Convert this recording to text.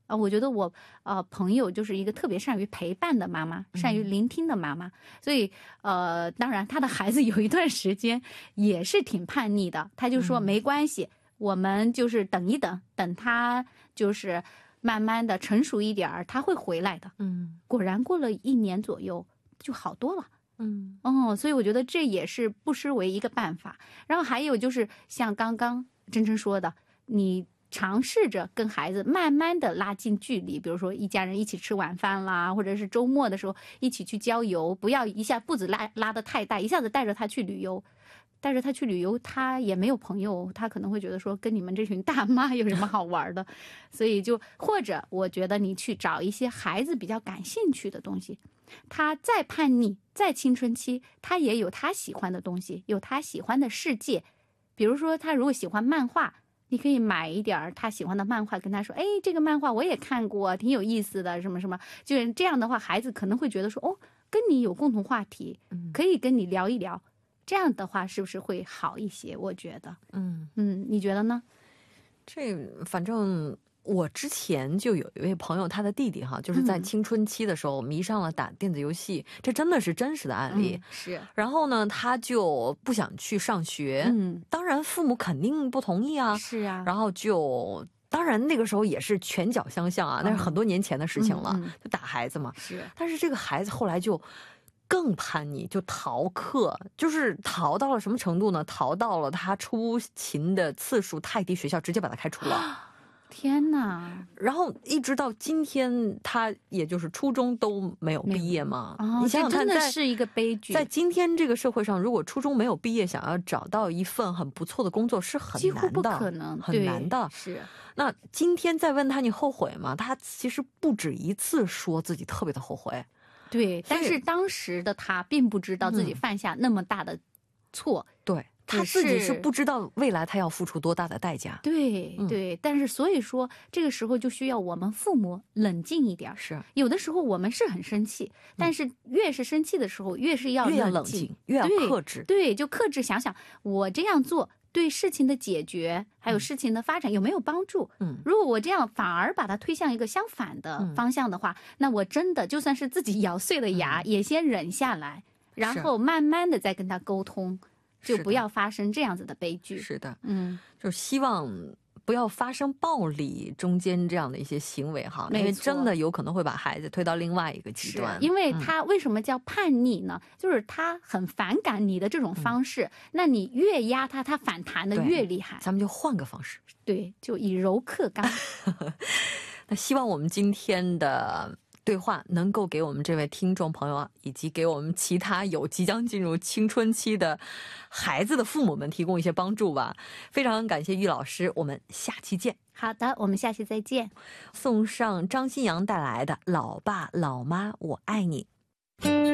我觉得我朋友就是一个特别善于陪伴的妈妈，善于聆听的妈妈，所以当然他的孩子有一段时间也是挺叛逆的，他就说没关系，我们就是等一等，等他就是慢慢的成熟一点他会回来的。果然过了1年左右就好多了。所以我觉得这也是不失为一个办法。然后还有就是像刚刚真真说的，你尝试着跟孩子慢慢的拉近距离，比如说一家人一起吃晚饭啦，或者是周末的时候一起去郊游，不要一下步子拉得太大，一下子带着他去旅游。带着他去旅游，他也没有朋友，他可能会觉得说跟你们这群大妈有什么好玩的，所以就或者我觉得你去找一些孩子比较感兴趣的东西，他再叛逆，再青春期，他也有他喜欢的东西，有他喜欢的世界。比如说他如果喜欢漫画，你可以买一点他喜欢的漫画跟他说，这个漫画我也看过，挺有意思的，什么什么，就是这样的话孩子可能会觉得说跟你有共同话题，可以跟你聊一聊，这样的话是不是会好一些？我觉得你觉得呢？ 这反正我之前就有一位朋友，他的弟弟哈，就是在青春期的时候迷上了打电子游戏，这真的是真实的案例。 是。 然后呢，他就不想去上学，当然父母肯定不同意啊。 是啊。 然后就当然那个时候也是拳脚相向啊，那是很多年前的事情了，就打孩子嘛。 是。 但是这个孩子后来就更叛逆，就逃课，就是逃到了什么程度呢？逃到了他出勤的次数太低，学校直接把他开除了。 天哪！ 然后一直到今天，他也就是初中都没有毕业嘛。你想想看， 这真的是一个悲剧。 在今天这个社会上，如果初中没有毕业，想要找到一份很不错的工作是很难的， 几乎不可能， 很难的。 是。 那今天再问他你后悔吗？他其实不止一次说自己特别的后悔。 对，但是当时的他并不知道自己犯下那么大的错。 对。他自己是不知道未来他要付出多大的代价。 对对，但是所以说这个时候就需要我们父母冷静一点。 是。 有的时候我们是很生气，但是越是生气的时候越是要冷静， 越要克制。 对，就克制，想想我这样做对事情的解决还有事情的发展有没有帮助。如果我这样反而把它推向一个相反的方向的话，那我真的就算是自己咬碎了牙也先忍下来，然后慢慢的再跟他沟通，就不要发生这样子的悲剧。 是的，就希望不要发生暴力中间这样的一些行为哈，因为真的有可能会把孩子推到另外一个极端。 因为他为什么叫叛逆呢？就是他很反感你的这种方式，那你越压他，他反弹的越厉害。 咱们就换个方式， 对，就以柔克刚。 那希望我们今天的对话能够给我们这位听众朋友啊，以及给我们其他有即将进入青春期的孩子的父母们提供一些帮助吧。非常感谢玉老师，我们下期见。 好的，我们下期再见。 送上张新阳带来的《老爸老妈我爱你》。